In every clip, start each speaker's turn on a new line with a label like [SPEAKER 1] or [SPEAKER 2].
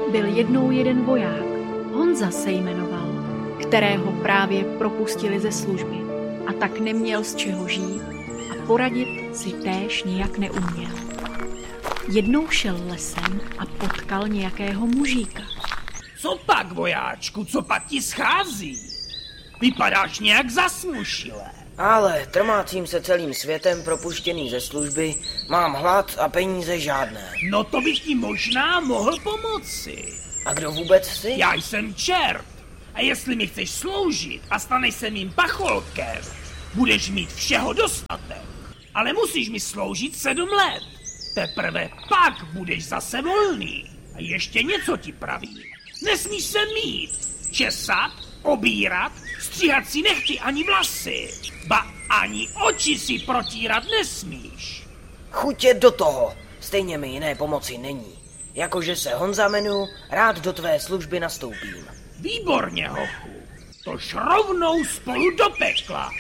[SPEAKER 1] byl jednou jeden voják, Honza se jmenoval, kterého právě propustili ze služby a tak neměl z čeho žít a poradit si též nijak neuměl. Jednou šel lesem a potkal nějakého mužíka.
[SPEAKER 2] Co pak, vojáčku, co pak ti schází? Vypadáš nějak zasmušile.
[SPEAKER 3] Ale trmácím se celým světem propuštěný ze služby, mám hlad a peníze žádné.
[SPEAKER 2] No to bych ti možná mohl pomoci.
[SPEAKER 3] A kdo vůbec jsi?
[SPEAKER 2] Já jsem čert. A jestli mi chceš sloužit a staneš se mým pacholkem, budeš mít všeho dostatek. Ale musíš mi sloužit 7 let. Teprve pak budeš zase volný. A ještě něco ti pravím. Nesmíš se mít, česat, obírat, stříhat si nechty ani vlasy. Ba ani oči si protírat nesmíš.
[SPEAKER 3] Chutě do toho. Stejně mi jiné pomoci není. Jakože se Honza jmenuji, rád do tvé služby nastoupím.
[SPEAKER 2] Výborně, hochu. Tož rovnou spolu do pekla.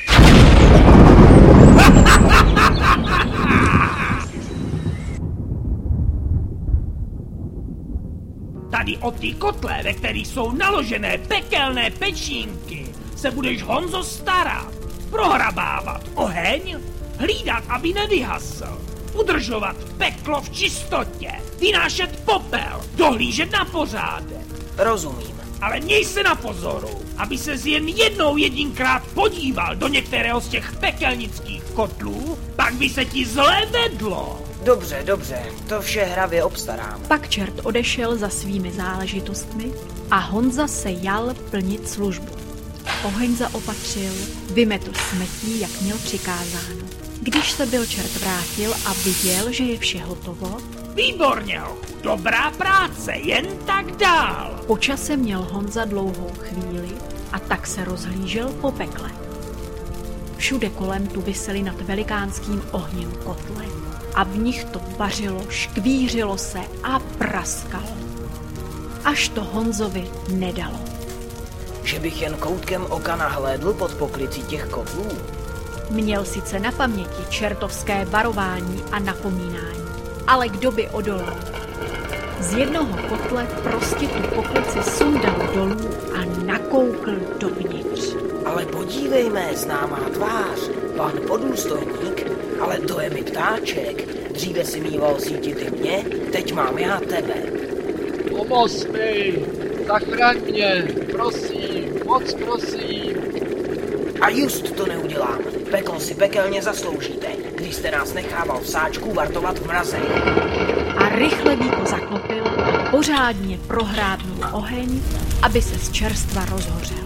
[SPEAKER 2] Tady o ty kotle, ve kterých jsou naložené pekelné pečínky, se budeš, Honzo, starat. Prohrabávat oheň, hlídat, aby nevyhasl, udržovat peklo v čistotě, vynášet popel, dohlížet na pořádek.
[SPEAKER 3] Rozumím.
[SPEAKER 2] Ale měj se na pozoru, aby ses jen jednou jedinkrát podíval do některého z těch pekelnických kotlů, pak by se ti zle vedlo.
[SPEAKER 3] Dobře, to vše hravě obstarám.
[SPEAKER 1] Pak čert odešel za svými záležitostmi a Honza se jal plnit službu. Oheň zaopatřil, vymetl smetí, jak měl přikázáno. Když se byl čert vrátil a viděl, že je vše hotovo...
[SPEAKER 2] Výborně, dobrá práce, jen tak dál.
[SPEAKER 1] Po čase měl Honza dlouhou chvíli a tak se rozhlížel po pekle. Všude kolem tu visely nad velikánským ohněm kotle a v nich to vařilo, škvířilo se a praskalo. Až to Honzovi nedalo.
[SPEAKER 3] Že bych jen koutkem oka nahlédl pod poklicí těch kotlů.
[SPEAKER 1] Měl sice na paměti čertovské varování a napomínání, ale kdo by odolal? Z jednoho kotle prostě tu poklici sundal dolů a nakoukl dovnitř.
[SPEAKER 3] Ale podívej, mé známá tvář, pan podůstojník, ale to je mi ptáček. Dříve si mýval sítit mě, teď mám já tebe.
[SPEAKER 4] Pomoz mi, zachraň mě, prosím, moc prosím.
[SPEAKER 3] A just to neudělám. Peklo si pekelně zasloužíte, když jste nás nechával v sáčku vartovat v mraze.
[SPEAKER 1] A rychle víko zaklopil a pořádně prohrábnul oheň, aby se z čerstva rozhořel.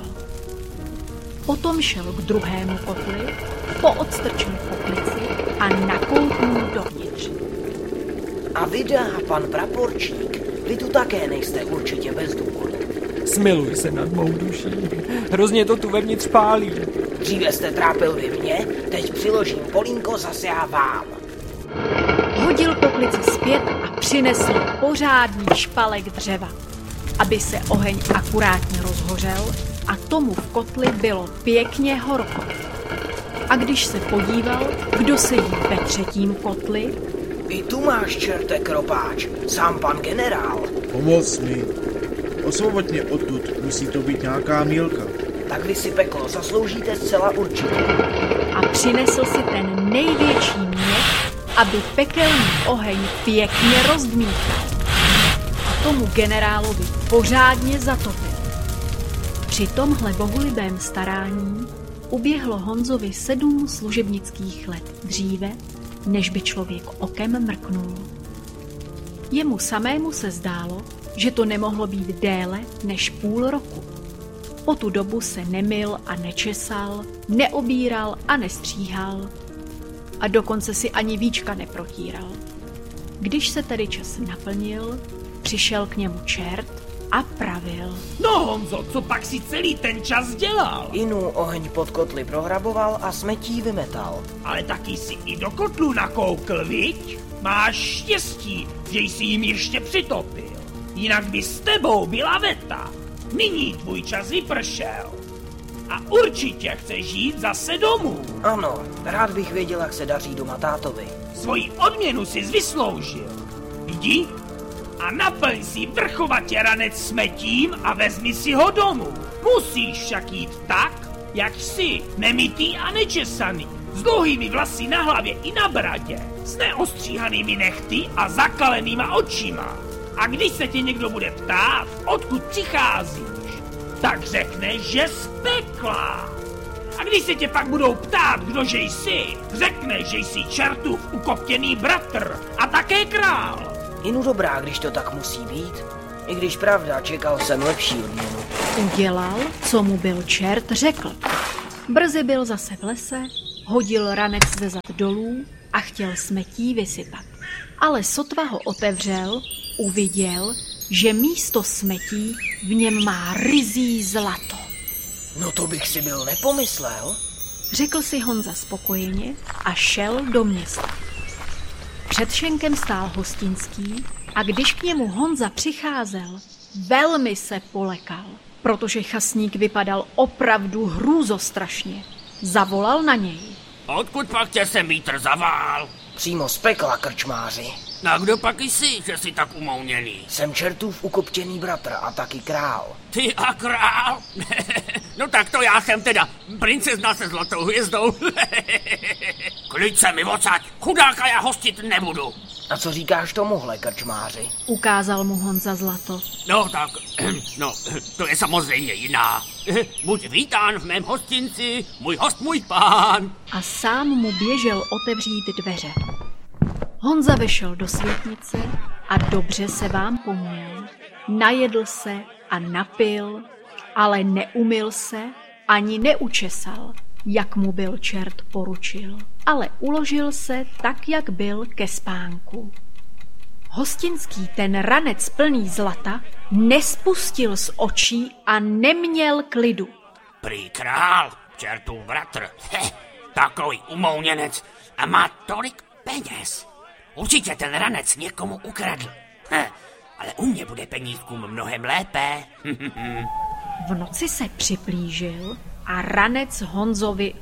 [SPEAKER 1] Potom šel k druhému kotli, poodstrčil poklici a nakouknul dovnitř.
[SPEAKER 3] A vydá, pan praporčík, vy tu také nejste určitě bez důvodu.
[SPEAKER 5] Smiluj se nad mou duší, hrozně to tu vevnitř pálí.
[SPEAKER 3] Dříve jste trápil vy mě, teď přiložím polínko zase já vám.
[SPEAKER 1] Hodil poklici zpět a přinesl pořádný špalek dřeva, aby se oheň akurátně rozhořel a tomu v kotli bylo pěkně horko. A když se podíval, kdo sedí ve třetím kotli...
[SPEAKER 3] I tu máš, čerte kropáč, sám pan generál.
[SPEAKER 6] Pomoz mi. Osvoboď mě odtud, musí to být nějaká mýlka.
[SPEAKER 3] Tak vy si peklo zasloužíte zcela určitě.
[SPEAKER 1] A přinesl si ten největší měch, aby pekelný oheň pěkně rozdmíchal. A tomu generálovi pořádně zatopil. Při tomhle bohulibém starání uběhlo Honzovi 7 služebnických let dříve, než by člověk okem mrknul. Jemu samému se zdálo, že to nemohlo být déle než půl roku. Po tu dobu se nemyl a nečesal, neobíral a nestříhal a dokonce si ani víčka neprotíral. Když se tedy čas naplnil, přišel k němu čert a pravil.
[SPEAKER 2] No Honzo, co pak si celý ten čas dělal?
[SPEAKER 3] Inu oheň pod kotli prohraboval a smetí vymetal.
[SPEAKER 2] Ale taky si i do kotlu nakoukl, viď? Máš štěstí, že jsi jim ještě přitopil. Jinak by s tebou byla veta. Nyní tvůj čas vypršel. A určitě chceš jít zase domů.
[SPEAKER 3] Ano, rád bych věděl, jak se daří doma tátovi.
[SPEAKER 2] Svoji odměnu jsi vysloužil. Jdi a naplň si vrchovatě ranec smetím a vezmi si ho domů. Musíš však jít tak, jak jsi, nemytý a nečesaný, s dlouhými vlasy na hlavě i na bradě, s neostříhanými nehty a zakalenýma očima. A když se tě někdo bude ptát, odkud přicházíš, tak řekneš, že z pekla. A když se tě pak budou ptát, kdože jsi, řekneš, že jsi čertův ukoptěný bratr a také král.
[SPEAKER 3] Inu dobrá, když to tak musí být. I když pravda, čekal jsem lepší odměnu.
[SPEAKER 1] Udělal, co mu byl čert řekl. Brzy byl zase v lese, hodil ranec ze zad dolů a chtěl smetí vysypat. Ale sotva ho otevřel, uviděl, že místo smetí v něm má ryzí zlato.
[SPEAKER 3] No to bych si byl nepomyslel.
[SPEAKER 1] Řekl si Honza spokojeně a šel do města. Před šenkem stál hostinský a když k němu Honza přicházel, velmi se polekal, protože chasník vypadal opravdu hrůzostrašně. Zavolal na něj.
[SPEAKER 7] Odkud pak tě sem vítr zavál?
[SPEAKER 3] Přímo z pekla, krčmáři.
[SPEAKER 7] A kdo pak jsi, že jsi tak umouněný?
[SPEAKER 3] Jsem čertův ukoptěný bratr a taky král.
[SPEAKER 7] Ty a král? No tak to já jsem teda princezna se zlatou hvězdou. Klid se mi odsaď, chudáka já hostit nebudu.
[SPEAKER 3] A co říkáš tomuhle, krčmáři?
[SPEAKER 1] Ukázal mu Honza zlato.
[SPEAKER 7] No tak, no, to je samozřejmě jiná. Buď vítán v mém hostinci, můj host, můj pán.
[SPEAKER 1] A sám mu běžel otevřít dveře. Honza vešel do světnice a dobře se vám poměl. Najedl se a napil, ale neumyl se ani neučesal, jak mu byl čert poručil, ale uložil se tak, jak byl ke spánku. Hostinský ten ranec plný zlata nespustil z očí a neměl klidu.
[SPEAKER 7] Prý král, čertův bratr, takový umouněnec a má tolik peněz. Určitě ten ranec někomu ukradl. Ale u mě bude penízkům mnohem lépe.
[SPEAKER 1] V noci se připlížil a ranec Honzovi